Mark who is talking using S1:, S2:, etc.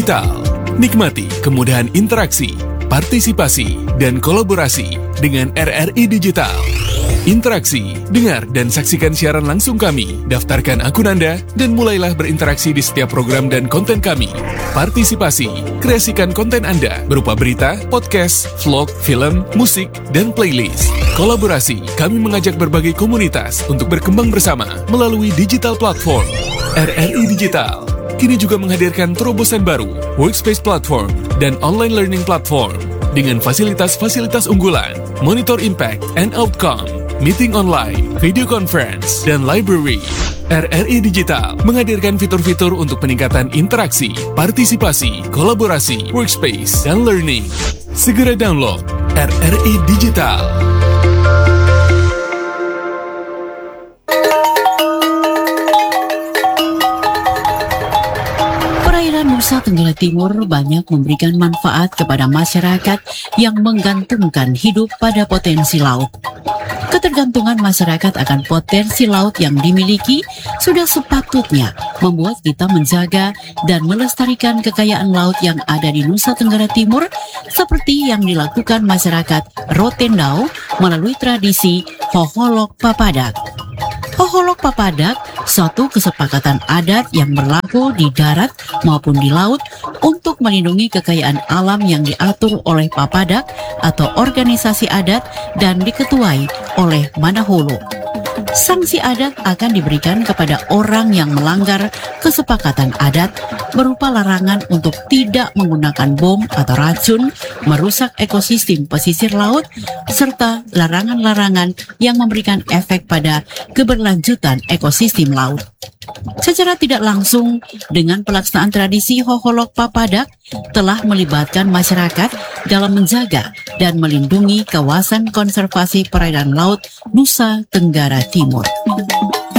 S1: Digital. Nikmati kemudahan interaksi, partisipasi, dan kolaborasi dengan RRI Digital. Interaksi, dengar dan saksikan siaran langsung kami, daftarkan akun Anda, dan mulailah berinteraksi di setiap program dan konten kami. Partisipasi, kreasikan konten Anda berupa berita, podcast, vlog, film, musik, dan playlist. Kolaborasi, kami mengajak berbagai komunitas untuk berkembang bersama melalui digital platform. RRI Digital kini juga menghadirkan terobosan baru, workspace platform, dan online learning platform dengan fasilitas-fasilitas unggulan, monitor impact and outcome, meeting online, video conference, dan library. RRI Digital menghadirkan fitur-fitur untuk peningkatan interaksi, partisipasi, kolaborasi, workspace, dan learning. Segera download RRI Digital.
S2: Nusa Tenggara Timur banyak memberikan manfaat kepada masyarakat yang menggantungkan hidup pada potensi laut. Ketergantungan masyarakat akan potensi laut yang dimiliki sudah sepatutnya membuat kita menjaga dan melestarikan kekayaan laut yang ada di Nusa Tenggara Timur seperti yang dilakukan masyarakat Rotendao melalui tradisi Hoholok Papadak. Hoholok Papadak, suatu kesepakatan adat yang berlaku di darat maupun di laut untuk melindungi kekayaan alam yang diatur oleh Papadak atau organisasi adat dan diketuai oleh Manaholo. Sanksi adat akan diberikan kepada orang yang melanggar kesepakatan adat berupa larangan untuk tidak menggunakan bom atau racun, merusak ekosistem pesisir laut, serta larangan-larangan yang memberikan efek pada keberlanjutan ekosistem laut. Secara tidak langsung, dengan pelaksanaan tradisi Hoholok Papadak telah melibatkan masyarakat dalam menjaga dan melindungi kawasan konservasi perairan laut Nusa Tenggara Timur.